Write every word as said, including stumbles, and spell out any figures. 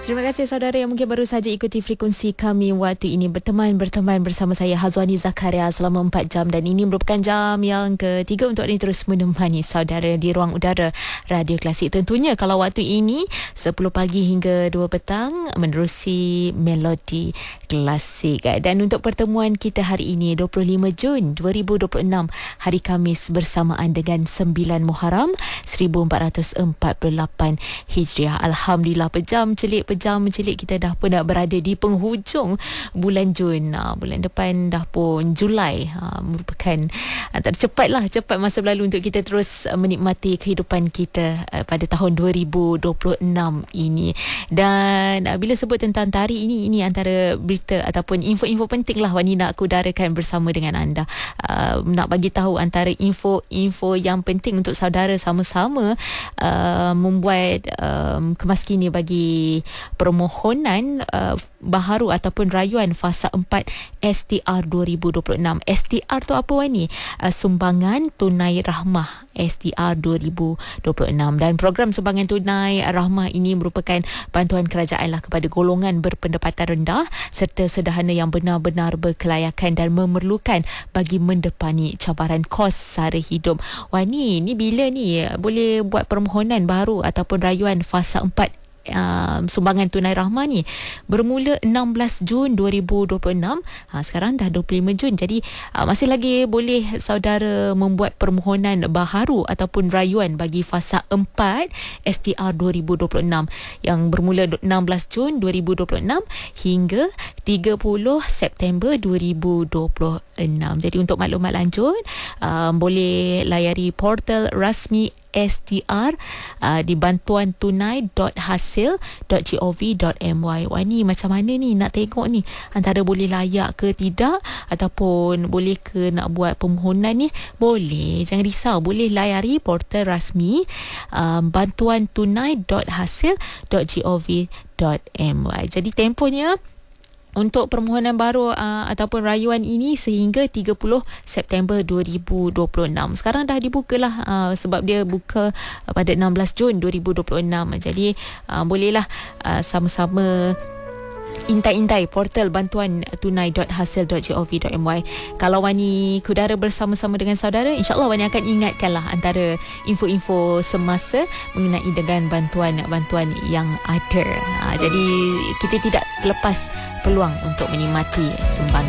Terima kasih saudara yang mungkin baru saja ikuti frekuensi kami waktu ini, berteman-berteman bersama saya Hazwani Zakaria selama empat jam, dan ini merupakan jam yang ketiga untuk ini terus menemani saudara di ruang udara Radio Klasik. Tentunya kalau waktu ini sepuluh pagi hingga dua petang menerusi Melodi Klasik. Dan untuk pertemuan kita hari ini dua puluh lima Jun dua ribu dua puluh enam, hari Khamis bersamaan dengan sembilan Muharram seribu empat ratus empat puluh lapan Hijriah. Alhamdulillah, pejam celik pejam mencelik kita dah pun nak berada di penghujung bulan Jun. Ha, bulan depan dah pun Julai. Ha, merupakan antara cepat lah, cepat masa berlalu untuk kita terus menikmati kehidupan kita uh, pada tahun dua ribu dua puluh enam ini. Dan uh, bila sebut tentang tarikh ini, ini antara berita ataupun info-info penting lah Wani nak aku udarakan bersama dengan anda. Uh, nak bagi tahu antara info-info yang penting untuk saudara sama-sama uh, membuat um, kemaskini bagi permohonan uh, baharu ataupun rayuan fasa empat S T R dua ribu dua puluh enam. S T R tu apa Wani? Uh, sumbangan tunai rahmah S T R dua ribu dua puluh enam. Dan program sumbangan tunai rahmah ini merupakan bantuan kerajaan lah kepada golongan berpendapatan rendah serta sederhana yang benar-benar berkelayakan dan memerlukan bagi mendepani cabaran kos sara hidup. Wani, ni bila ni boleh buat permohonan baru ataupun rayuan fasa empat Uh, sumbangan tunai rahmah ni? Bermula enam belas Jun dua ribu dua puluh enam. Ha, sekarang dah dua puluh lima Jun. Jadi uh, masih lagi boleh saudara membuat permohonan baharu ataupun rayuan bagi fasa empat S T R dua ribu dua puluh enam yang bermula enam belas Jun dua ribu dua puluh enam hingga tiga puluh September dua ribu dua puluh enam. Jadi untuk maklumat lanjut uh, boleh layari portal rasmi S T R uh, di bantuan tunai dot hasil dot gov dot my. Wah, ni macam mana ni nak tengok ni antara boleh layak ke tidak ataupun boleh ke nak buat permohonan ni? Boleh, jangan risau, boleh layari portal rasmi um, bantuan tunai dot hasil dot gov dot my. Jadi tempohnya untuk permohonan baru uh, ataupun rayuan ini sehingga tiga puluh September dua ribu dua puluh enam. Sekarang dah dibukalah uh, sebab dia buka uh, pada enam belas Jun dua ribu dua puluh enam. Jadi uh, bolehlah uh, sama-sama intai-intai portal bantuan tunai dot hasil dot gov dot my. Kalau Wani kudara bersama-sama dengan saudara, insyaAllah Wani akan ingatkanlah antara info-info semasa mengenai dengan bantuan-bantuan yang ada. Ha, jadi kita tidak terlepas peluang untuk menikmati sumbangan